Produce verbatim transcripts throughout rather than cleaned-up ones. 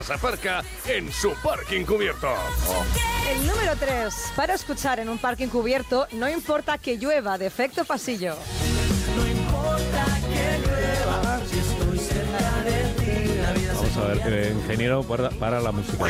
Aparca en su parking cubierto. Oh. El número tres. Para escuchar en un parking cubierto, no importa que llueva, de efecto pasillo. No importa que llueva, si estoy cerca de ti, la vida. Vamos a ver, eh, ingeniero, para, para la música.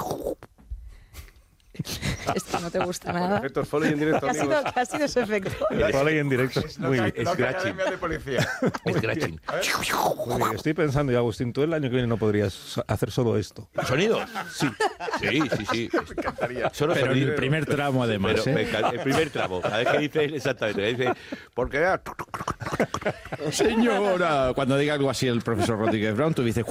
Esto no te gusta nada. Efectos Foley en directo. ¿Qué ha sido, qué ha sido ese efecto? El Foley en directo. Es Muy bien. Scratching. de policía. Scratching. Muy bien. Estoy pensando, y Agustín, tú el año que viene no podrías hacer solo esto. ¿Sonidos? Sí. Sí, sí, sí. Me encantaría. Solo Pero sonidos. el primer tramo, además, Pero ¿eh? me encanta- el primer tramo. Cada vez que dice exactamente, dice, porque era... Señora, cuando diga algo así el profesor Rodríguez Brown, tú dices...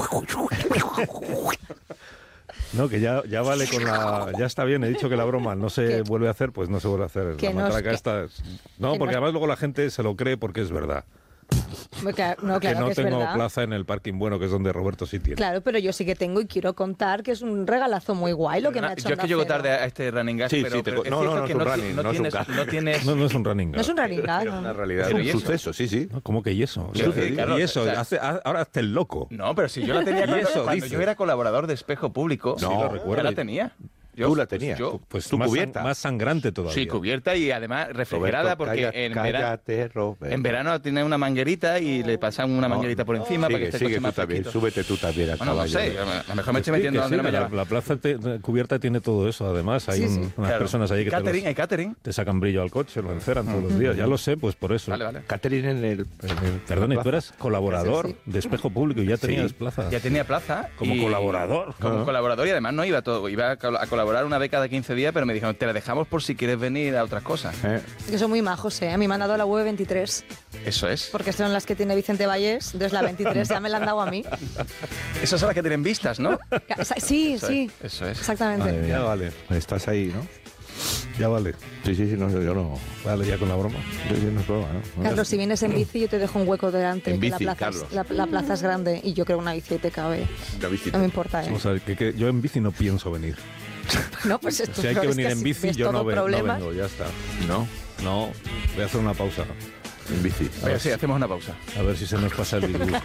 No, que ya, ya vale con la... Ya está bien, he dicho que la broma no se ¿Qué? vuelve a hacer, pues no se vuelve a hacer. Que La no es matraca que- esta es- No, que porque no- además luego la gente se lo cree porque es verdad. No, claro que no que es tengo verdad. plaza en el parking bueno, que es donde Roberto sí tiene. Claro, pero yo sí que tengo y quiero contar que es un regalazo muy guay lo que me ha hecho Yo es que Onda llego Cero. tarde a este running gas, Sí, pero, sí, te pero co- es no, cierto no, no que es un no, running, ti- no no es un tienes, gas. no tienes... No, no es un running No es un running gag, Es una ¿no? realidad. Es Pero un ¿y eso? suceso, sí, sí. No, ¿cómo que y eso? Sí, O sea, sí, y- claro, y eso, o sea- hace- a- ahora hazte el loco. No, pero si yo la tenía ¿Y cuando, eso cuando dices? yo era colaborador de Espejo Público. Sí, No, lo recuerdo. Yo la tenía. Yo, Tú la tenías. Yo, Pues Tu más, cubierta. más sangrante todavía. sí, cubierta y además refrigerada Roberto, porque calla- en, vera- cállate, Roberto. en verano tiene una manguerita y le pasan una manguerita por encima para que Sigue, esté el sigue coche tú más también, fresquito. súbete tú también al Bueno, no caballo. sé, a lo mejor me estoy Sí, metiendo que donde sí, no me la, lleva. la plaza te- cubierta tiene todo eso, además. Hay Sí, un- sí. unas Claro. personas ahí que te, catering, los- hay catering. te sacan brillo al coche, lo enceran todos los días. Ya lo sé, pues por eso. Vale, vale. Catherine en el... en el- Perdona, y la tú plaza. eras colaborador Sí, sí. de Espejo Público y ya tenías Sí. plaza. Ya tenía plaza. Como y- colaborador. Como Ah. colaborador y además no iba todo. Iba a, col- a colaborar una beca de quince días, pero me dijeron, te la dejamos por si quieres venir a otras cosas. Eh, Que son muy majos, ¿eh? A mí me han dado la U E veintitrés, Eso es. porque son las que tiene Vicente Vallés, entonces la veintitrés ya me la han dado a mí. Esas son las que tienen vistas, ¿no? Sí, Eso sí, es, eso es. exactamente. Madre mía. Ya vale, Estás ahí, ¿no? ya vale. Sí, sí, sí, no, yo no... Vale, ya con la broma. Yo, yo no es broma, ¿no? Carlos, si vienes en bici, yo te dejo un hueco delante. En que bici, la, plaza es, Carlos. la, la plaza es grande y yo creo una bici ahí te cabe. La visita. No me importa, ¿eh? Vamos a ver, que, que yo en bici no pienso venir. No, pues esto Si hay que es venir en así bici, ves yo no, todo ve- no problemas. vengo, ya está. No, No, voy a hacer una pausa. en bici. Venga, sí, hacemos una pausa. A ver si se nos pasa el disgusto.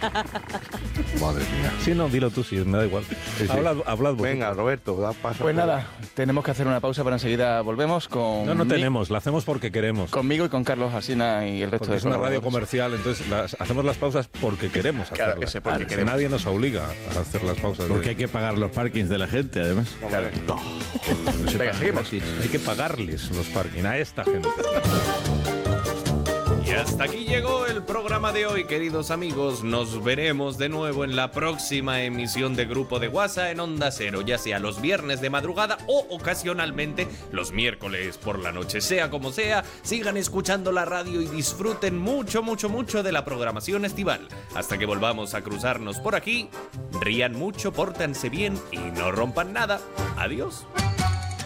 Madre mía. Sí, no, dilo tú, sí, me da igual. sí. Hablad, hablad vosotros. Venga, Roberto, da paso. Pues nada, tenemos que hacer una pausa, pero enseguida volvemos con... No, no mi- tenemos, la hacemos porque queremos. Conmigo y con Carlos Alsina y el resto Porque de es una radio colaboradores. comercial, entonces las- hacemos las pausas porque queremos Claro hacerlas. que sí, porque Que queremos. Nadie nos obliga a hacer las pausas. Porque hay que pagar los parkings de la gente, además. Claro. Venga, seguimos. Hay que pagarles los parking a esta gente. Y hasta aquí llegó el programa de hoy, queridos amigos. Nos veremos de nuevo en la próxima emisión de Grupo de WhatsApp en Onda Cero, ya sea los viernes de madrugada o ocasionalmente los miércoles por la noche. Sea como sea, sigan escuchando la radio y disfruten mucho, mucho, mucho de la programación estival. Hasta que volvamos a cruzarnos por aquí, rían mucho, pórtense bien y no rompan nada. Adiós.